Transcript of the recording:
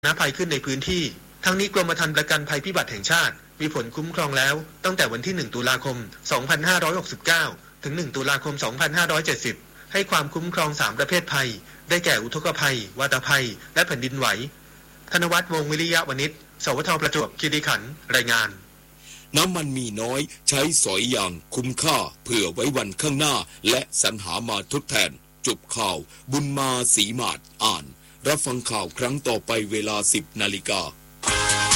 ภัยขึ้นในพื้นที่ทั้งนี้กรมธรรม์ประกันภัยพิบัติแห่งชาติมีผลคุ้มครองแล้วตั้งแต่วันที่1ตุลาคม2569ถึง1ตุลาคม2570ให้ความคุ้มครอง3ประเภทภัยได้แก่อุทกภัยวาตภัยและแผ่นดินไหวธนวัฒน์ วงศ์วิริยะวณิช สวทประจวบคีรีขันธ์รายงานน้ำมันมีน้อยใช้สอยอย่างคุ้มค่าเผื่อไว้วันข้างหน้าและสรรหามาทดแทนจบข่าวบุญมาศรีมาศอ่านรับฟังข่าวครั้งต่อไปเวลา 10 นาฬิกา